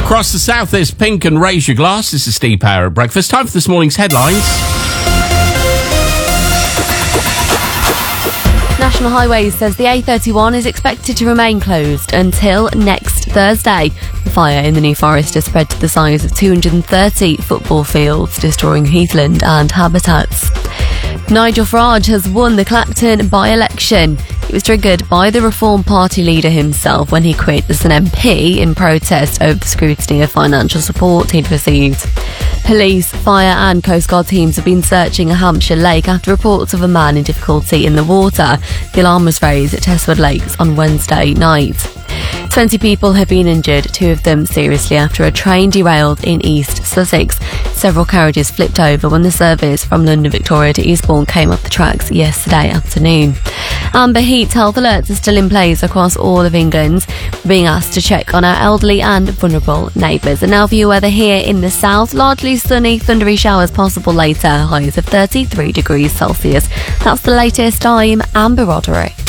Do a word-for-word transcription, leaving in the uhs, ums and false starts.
Across the south, there's Pink and Raise Your Glass. This is Steve Power at breakfast. Time for this morning's headlines. National Highways says the A thirty-one is expected to remain closed until next Thursday. The fire in the New Forest has spread to the size of two hundred thirty football fields, destroying heathland and habitats. Nigel Farage has won the Clacton by-election. It was triggered by the Reform Party leader himself when he quit as an M P in protest over the scrutiny of financial support he'd received. Police, fire and Coast Guard teams have been searching a Hampshire lake after reports of a man in difficulty in the water. The alarm was raised at Testwood Lakes on Wednesday night. twenty people have been injured, two of them seriously, after a train derailed in East Sussex. Several carriages flipped over when the service from London Victoria to Eastbourne came off the tracks yesterday afternoon. Amber heat health alerts are still in place across all of England. We're being asked to check on our elderly and vulnerable neighbours. And now for your weather here in the south. Largely sunny, thundery showers possible later. Highs of thirty-three degrees Celsius. That's the latest. I'm Amber Roderick.